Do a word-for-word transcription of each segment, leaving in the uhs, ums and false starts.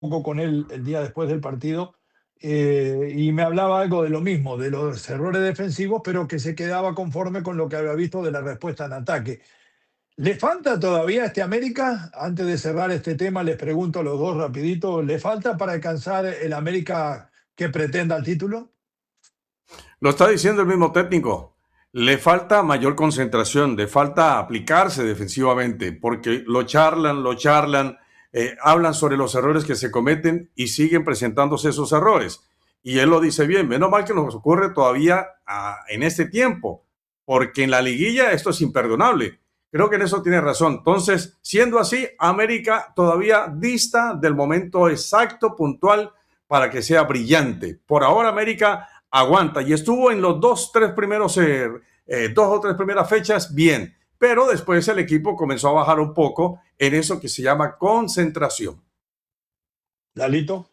poco con él el día después del partido, eh, y me hablaba algo de lo mismo, de los errores defensivos, pero que se quedaba conforme con lo que había visto de la respuesta en ataque. ¿Le falta todavía a este América? Antes de cerrar este tema, les pregunto a los dos rapidito, ¿le falta para alcanzar el América que pretenda el título? Lo está diciendo el mismo técnico. Le falta mayor concentración, le falta aplicarse defensivamente, porque lo charlan, lo charlan, eh, hablan sobre los errores que se cometen y siguen presentándose esos errores. Y él lo dice bien, menos mal que nos ocurre todavía ah, en este tiempo, porque en la liguilla esto es imperdonable. Creo que en eso tiene razón. Entonces, siendo así, América todavía dista del momento exacto, puntual, para que sea brillante. Por ahora, América aguanta y estuvo en los dos, tres primeros, eh, eh, dos o tres primeras fechas bien, pero después el equipo comenzó a bajar un poco en eso que se llama concentración. Lalito.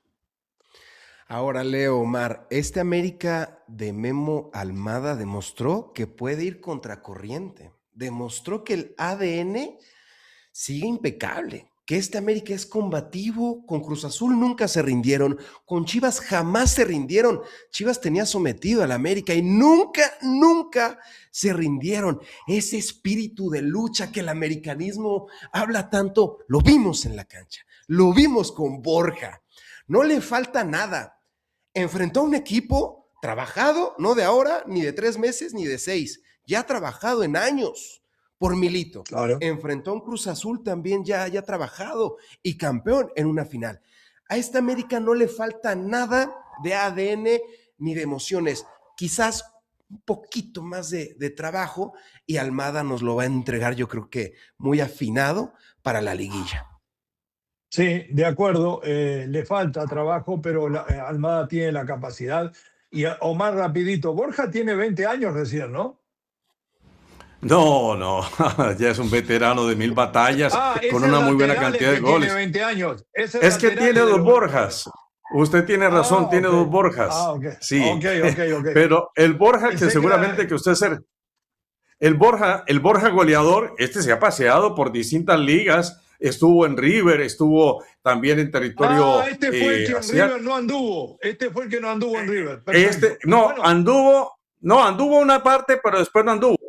Ahora, Leo, Omar, este América de Memo Almada demostró que puede ir contracorriente, demostró que el A D N sigue impecable, que este América es combativo. Con Cruz Azul nunca se rindieron, con Chivas jamás se rindieron. Chivas tenía sometido al América y nunca, nunca se rindieron. Ese espíritu de lucha que el americanismo habla tanto, lo vimos en la cancha, lo vimos con Borja. No le falta nada. Enfrentó a un equipo trabajado, no de ahora, ni de tres meses, ni de seis, ya trabajado en años. Por Milito, Claro. enfrentó a un Cruz Azul también ya, ya trabajado y campeón en una final. A esta América no le falta nada de A D N ni de emociones, quizás un poquito más de, de trabajo, y Almada nos lo va a entregar, yo creo que muy afinado para la liguilla. Sí, de acuerdo, eh, le falta trabajo, pero la, eh, Almada tiene la capacidad. Y a- Omar, rapidito, Borja tiene veinte años recién, ¿no? No, no, ya es un veterano de mil batallas Ah, con es el una muy buena lateral el cantidad de que tiene goles. veinte años. Es el Es que lateral tiene el de dos los veinte años. Borjas. Usted tiene razón, Ah, tiene ok. dos Borjas. Ah, ok. Sí, Ok, ok, ok. pero el Borja que Pensé que seguramente era. que usted se... El Borja, el Borja goleador, este se ha paseado por distintas ligas, estuvo en River, estuvo también en territorio Ah, este fue el eh, que en asiático. River no anduvo. Este fue el que no anduvo en River. Este, Perfecto. no, Bueno, anduvo, no, anduvo una parte, pero después no anduvo.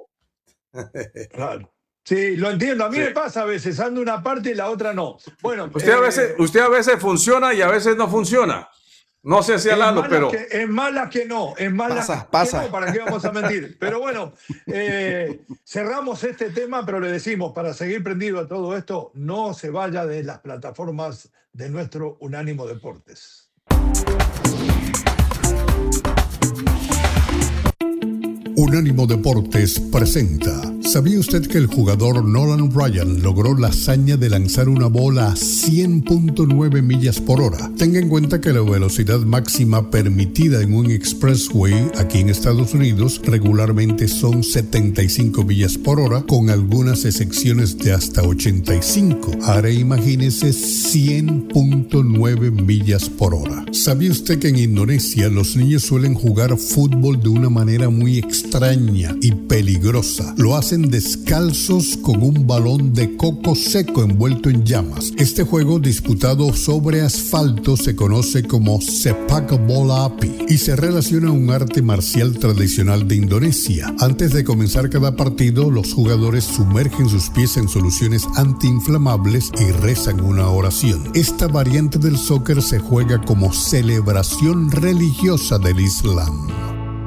claro. Sí, lo entiendo. A mí Sí. me pasa a veces, ando una parte y la otra no. Bueno, Usted a veces, eh, usted a veces funciona y a veces no funciona. No sé si a es Lalo, mala pero que, es mala que no, es mala Pasa, que pasa. no, ¿para qué vamos a mentir? Pero bueno, eh, cerramos este tema, pero le decimos, para seguir prendido a todo esto, no se vaya de las plataformas de nuestro Unánimo Deportes. Unánimo Deportes presenta. ¿Sabía usted que el jugador Nolan Ryan logró la hazaña de lanzar una bola a cien punto nueve millas por hora? Tenga en cuenta que la velocidad máxima permitida en un expressway aquí en Estados Unidos regularmente son setenta y cinco millas por hora, con algunas excepciones de hasta ochenta y cinco. Ahora imagínese cien punto nueve millas por hora. ¿Sabía usted que en Indonesia los niños suelen jugar fútbol de una manera muy extraña y peligrosa? Lo hacen descalzos con un balón de coco seco envuelto en llamas. Este juego disputado sobre asfalto se conoce como sepak bola api y se relaciona a un arte marcial tradicional de Indonesia. Antes de comenzar cada partido, los jugadores sumergen sus pies en soluciones antiinflamables y rezan una oración. Esta variante del soccer se juega como celebración religiosa del Islam.